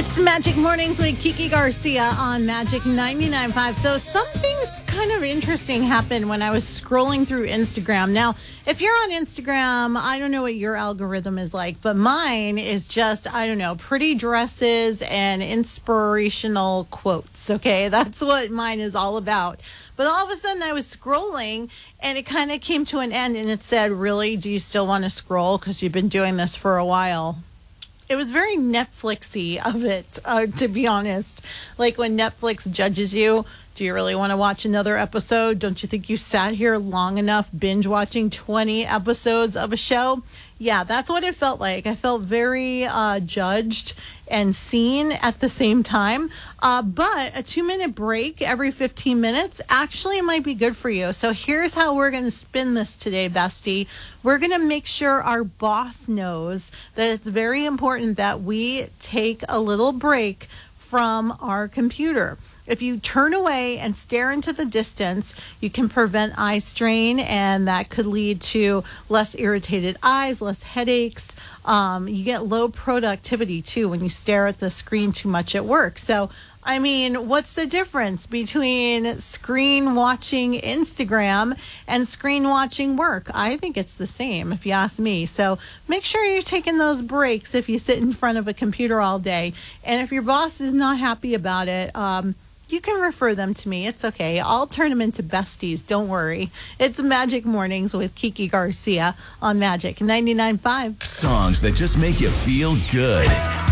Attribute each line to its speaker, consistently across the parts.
Speaker 1: It's Magic Mornings with Kiki Garcia on Magic 99.5. So something's kind of interesting happened when I was scrolling through Instagram. Now, if you're on Instagram, I don't know what your algorithm is like, but mine is just, I don't know, pretty dresses and inspirational quotes, okay? That's what mine is all about. But all of a sudden I was scrolling and it kind of came to an end and it said, really, do you still want to scroll because you've been doing this for a while? It was very Netflixy of it, to be honest. Like when Netflix judges you, do you really want to watch another episode? Don't you think you sat here long enough binge watching 20 episodes of a show? Yeah, that's what it felt like. I felt very judged and seen at the same time. But a 2-minute break every 15 minutes actually might be good for you. So here's how we're going to spin this today, bestie. We're going to make sure our boss knows that it's very important that we take a little break from our computer. If you turn away and stare into the distance, you can prevent eye strain, and that could lead to less irritated eyes, less headaches. You get low productivity, too, when you stare at the screen too much at work. So, I mean, what's the difference between screen watching Instagram and screen watching work? I think it's the same, if you ask me. So make sure you're taking those breaks if you sit in front of a computer all day. And if your boss is not happy about it, you can refer them to me. It's okay. I'll turn them into besties. Don't worry. It's Magic Mornings with Kiki Garcia on Magic 99.5.
Speaker 2: Songs that just make you feel good.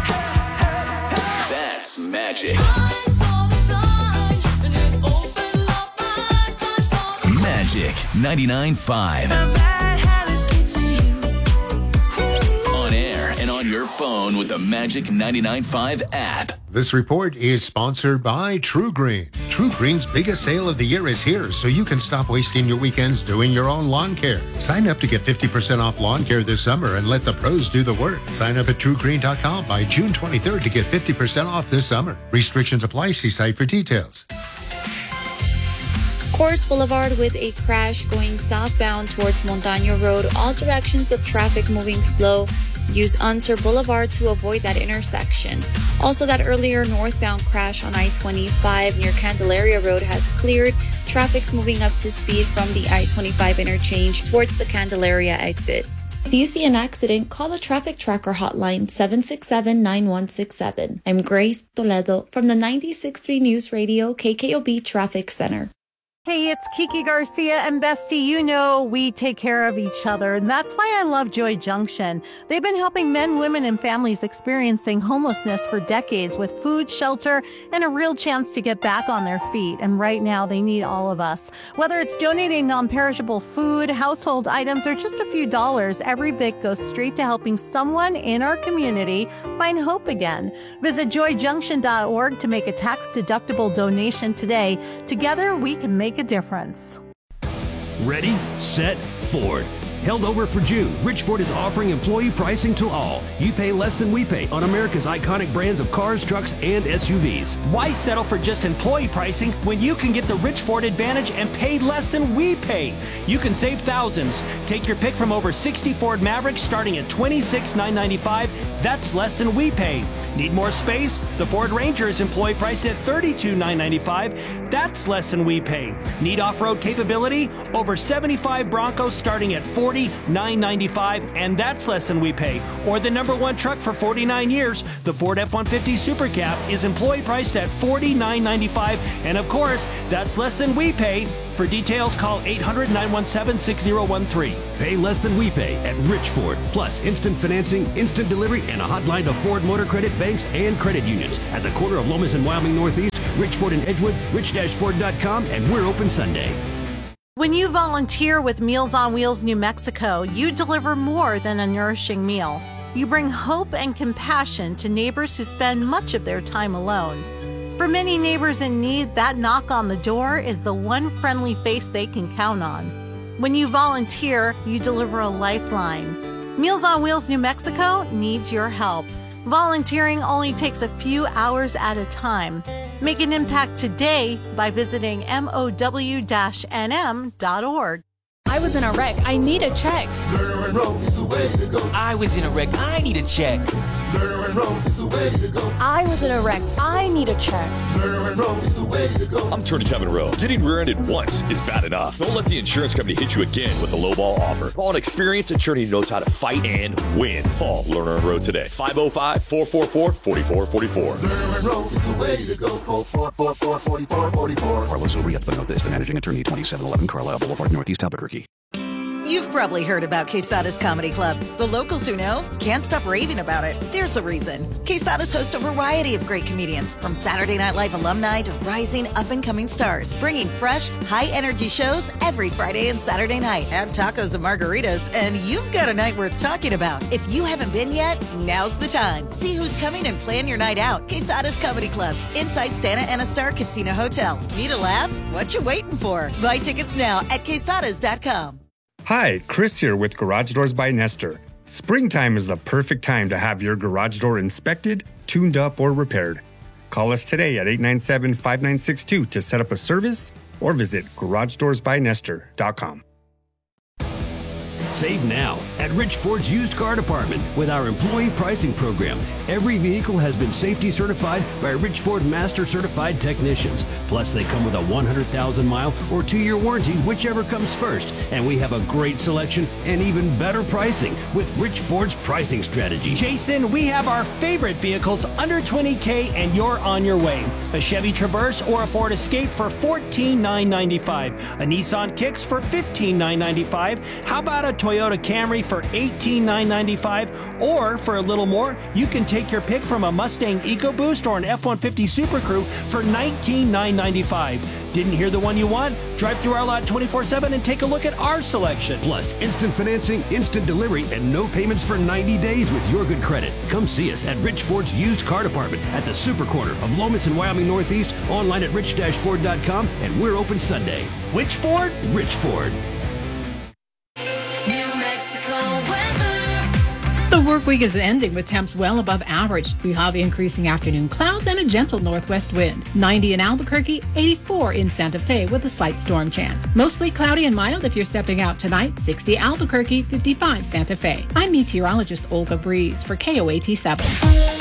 Speaker 2: That's Magic. Magic 99.5. On air and on your phone with the Magic 99.5 app.
Speaker 3: This report is sponsored by True Green. True Green's biggest sale of the year is here, so you can stop wasting your weekends doing your own lawn care. Sign up to get 50% off lawn care this summer and let the pros do the work. Sign up at TrueGreen.com by June 23rd to get 50% off this summer. Restrictions apply. See site for details.
Speaker 4: Coors Boulevard with a crash going southbound towards Montaño Road. All directions of traffic moving slow. Use Unser Boulevard to avoid that intersection. Also, that earlier northbound crash on I-25 near Candelaria Road has cleared. Traffic's moving up to speed from the I-25 interchange towards the Candelaria exit. If you see an accident, call the Traffic Tracker hotline 767-9167. I'm Grace Toledo from the 96.3 News Radio KKOB Traffic Center.
Speaker 1: Hey, it's Kiki Garcia, and bestie, you know we take care of each other, and that's why I love Joy Junction. They've been helping men, women, and families experiencing homelessness for decades with food, shelter, and a real chance to get back on their feet, and right now they need all of us. Whether it's donating non-perishable food, household items, or just a few dollars, every bit goes straight to helping someone in our community find hope again. Visit joyjunction.org to make a tax-deductible donation today. Together, we can make a difference.
Speaker 5: Ready, set, Ford. Held over for June, Rich Ford is offering employee pricing to all. You pay less than we pay on America's iconic brands of cars, trucks, and SUVs.
Speaker 6: Why settle for just employee pricing when you can get the Rich Ford Advantage and pay less than we pay? You can save thousands. Take your pick from over 60 Ford Mavericks starting at $26,995. That's less than we pay. Need more space? The Ford Ranger is employee priced at $32,995. That's less than we pay. Need off-road capability? Over 75 Broncos starting at $49,995, and that's less than we pay. Or the number one truck for 49 years, the Ford F-150 Super Cab is employee priced at $49,995, and of course, that's less than we pay. For details, call 800-917-6013.
Speaker 5: Pay less than we pay at Rich Ford. Plus instant financing, instant delivery, and a hotline to Ford Motor Credit banks and credit unions. At the corner of Lomas and Wyoming Northeast, Rich Ford in Edgewood, rich-ford.com, and we're open Sunday.
Speaker 1: When you volunteer with Meals on Wheels New Mexico, you deliver more than a nourishing meal. You bring hope and compassion to neighbors who spend much of their time alone. For many neighbors in need, that knock on the door is the one friendly face they can count on. When you volunteer, you deliver a lifeline. Meals on Wheels New Mexico needs your help. Volunteering only takes a few hours at a time. Make an impact today by visiting mow-nm.org.
Speaker 7: I was in a wreck. I need a check.
Speaker 8: I was in a wreck. I need a check.
Speaker 7: I I was in a wreck. I need a check.
Speaker 8: I'm Attorney Kevin Rowe. Getting rear-ended once is bad enough. Don't let the insurance company hit you again with a lowball offer. Call an experienced attorney who knows how to fight and win. Call Lerner and Rowe today. 505-444-4444.
Speaker 9: Lerner and Rowe is the way to go. Call 444-4444.
Speaker 10: Carlos O'Rieth, the managing attorney, 2711 Carlisle Boulevard, Northeast Albuquerque.
Speaker 11: You've probably heard about Quesada's Comedy Club. The locals who know can't stop raving about it. There's a reason. Quesada's host a variety of great comedians, from Saturday Night Live alumni to rising up-and-coming stars, bringing fresh, high-energy shows every Friday and Saturday night. Add tacos and margaritas, and you've got a night worth talking about. If you haven't been yet, now's the time. See who's coming and plan your night out. Quesada's Comedy Club, inside Santa Ana Star Casino Hotel. Need a laugh? What you waiting for? Buy tickets now at quesadas.com.
Speaker 12: Hi, Chris here with Garage Doors by Nestor. Springtime is the perfect time to have your garage door inspected, tuned up, or repaired. Call us today at 897-5962 to set up a service or visit GarageDoorsByNestor.com.
Speaker 5: Save now at Rich Ford's used car department with our employee pricing program. Every vehicle has been safety certified by Rich Ford Master Certified technicians. Plus, they come with a 100,000-mile or 2-year warranty, whichever comes first. And we have a great selection and even better pricing with Rich Ford's pricing strategy.
Speaker 6: Jason, we have our favorite vehicles under $20K and you're on your way. A Chevy Traverse or a Ford Escape for $14,995. A Nissan Kicks for $15,995. How about a Toyota Camry for $18,995, or for a little more, you can take your pick from a Mustang EcoBoost or an F-150 Super Crew for $19,995. Didn't hear the one you want? Drive through our lot 24/7 and take a look at our selection.
Speaker 5: Plus, instant financing, instant delivery, and no payments for 90 days with your good credit. Come see us at Rich Ford's used car department at the Super Corner of Lomas and Wyoming Northeast, online at rich-ford.com, and we're open Sunday.
Speaker 6: Which Ford?
Speaker 5: Rich Ford.
Speaker 13: The work week is ending with temps well above average. We have increasing afternoon clouds and a gentle northwest wind. 90 in Albuquerque, 84 in Santa Fe with a slight storm chance. Mostly cloudy and mild if you're stepping out tonight. 60 Albuquerque, 55 Santa Fe. I'm meteorologist Olga Breeze for KOAT 7.